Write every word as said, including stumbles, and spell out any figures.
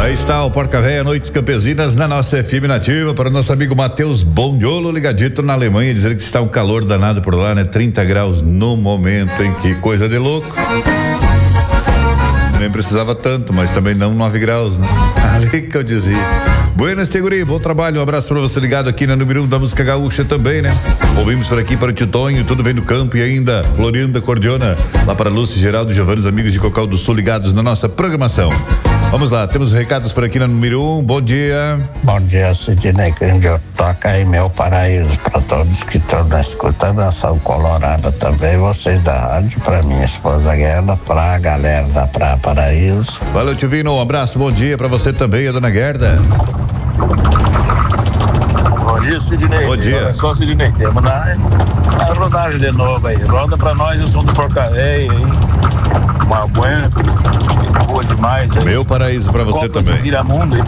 Aí está o Porca Véia Noites Campesinas na nossa F M Nativa, para o nosso amigo Matheus Bondiolo, ligadito na Alemanha, dizendo que está um calor danado por lá, né? trinta graus no momento, hein? Que coisa de louco. Nem precisava tanto, mas também não nove graus, né? Ali que eu dizia. Buenas, Teguri, bom trabalho, um abraço pra você ligado aqui na número um da música gaúcha também, né? Ouvimos por aqui para o Titonho, tudo vem do campo e ainda Florinda Cordiona, lá para Lúcia, Geraldo, Giovanni, os amigos de Cocal do Sul ligados na nossa programação. Vamos lá, temos recados por aqui na número um, bom dia. Bom dia, Sidney Candio, toca aí Meu Paraíso para todos que estão escutando a Ação Colorada também, vocês da rádio, para minha esposa Gerda, para a galera da Praia Paraíso. Valeu, Tivino, um abraço, bom dia para você também, a dona Gerda. Bom dia, Sidney. Bom dia. É só, Sidney, temos na, na rodagem de novo aí. Roda pra nós o som do Porca Véia aí. Uma buena, boa demais aí. Meu Paraíso pra você Copa também. do Viramundo aí.